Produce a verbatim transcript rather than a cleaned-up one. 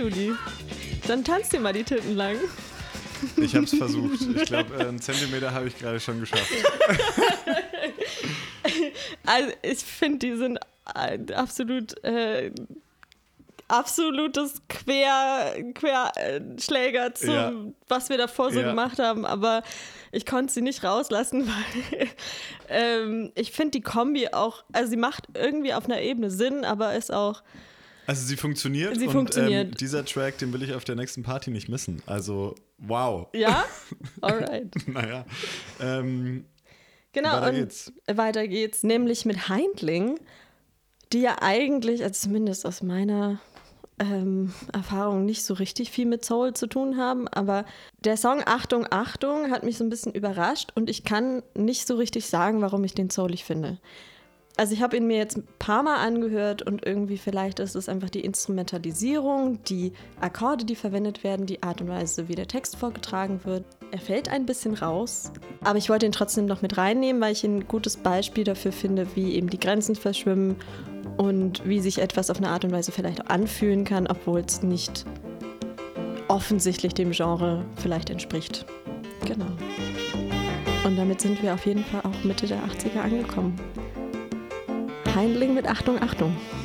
Judy. Dann tanzt dir mal die Titten lang. Ich habe es versucht. Ich glaube, einen Zentimeter habe ich gerade schon geschafft. Also ich finde, die sind absolut äh, absolutes Quer, Querschläger zu, ja. was wir davor so ja. gemacht haben. Aber ich konnte sie nicht rauslassen, weil ähm, ich finde die Kombi auch, also sie macht irgendwie auf einer Ebene Sinn, aber ist auch Also sie funktioniert sie und funktioniert. Ähm, dieser Track, den will ich auf der nächsten Party nicht missen. Also, wow. Ja? Alright. naja. Ähm, genau, weiter und geht's. weiter geht's, nämlich mit Heindling, die ja eigentlich, also zumindest aus meiner ähm, Erfahrung, nicht so richtig viel mit Soul zu tun haben, aber der Song Achtung, Achtung hat mich so ein bisschen überrascht und ich kann nicht so richtig sagen, warum ich den soulig finde. Also ich habe ihn mir jetzt ein paar Mal angehört und irgendwie vielleicht ist es einfach die Instrumentalisierung, die Akkorde, die verwendet werden, die Art und Weise, wie der Text vorgetragen wird. Er fällt ein bisschen raus, aber ich wollte ihn trotzdem noch mit reinnehmen, weil ich ihn ein gutes Beispiel dafür finde, wie eben die Grenzen verschwimmen und wie sich etwas auf eine Art und Weise vielleicht auch anfühlen kann, obwohl es nicht offensichtlich dem Genre vielleicht entspricht. Genau. Und damit sind wir auf jeden Fall auch Mitte der achtziger angekommen. Heindling mit Achtung, Achtung.